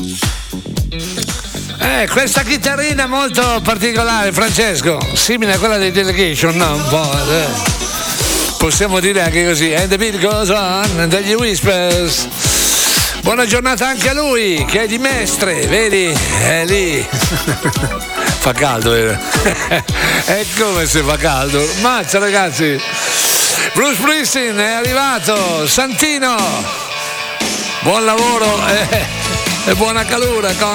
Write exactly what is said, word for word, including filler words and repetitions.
Eh, questa chitarrina molto particolare, Francesco, simile a quella dei Delegation, no? Un po', eh. Possiamo dire anche così. And the beat goes on, degli Whispers. Buona giornata anche a lui, che è di Mestre, vedi? È lì. Fa caldo, vero? È come se fa caldo. Mazza, ragazzi. Bruce Springsteen è arrivato. Santino, buon lavoro e, e buona calura.